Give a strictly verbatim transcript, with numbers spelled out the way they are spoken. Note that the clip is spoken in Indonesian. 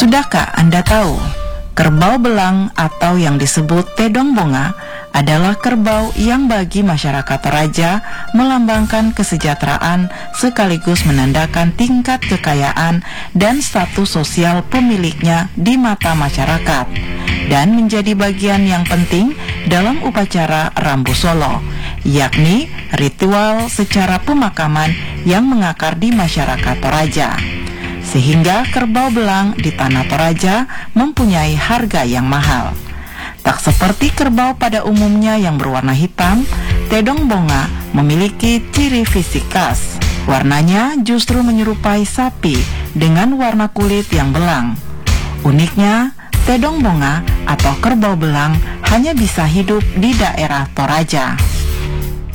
Sudahkah Anda tahu, kerbau belang atau yang disebut tedong bonga adalah kerbau yang bagi masyarakat Toraja melambangkan kesejahteraan sekaligus menandakan tingkat kekayaan dan status sosial pemiliknya di mata masyarakat, dan menjadi bagian yang penting dalam upacara Rambu Solo, yakni ritual secara pemakaman yang mengakar di masyarakat Toraja. Sehingga kerbau belang di tanah Toraja mempunyai harga yang mahal. Tak seperti kerbau pada umumnya yang berwarna hitam, tedong bonga memiliki ciri fisik khas. Warnanya justru menyerupai sapi dengan warna kulit yang belang. Uniknya, tedong bonga atau kerbau belang hanya bisa hidup di daerah Toraja.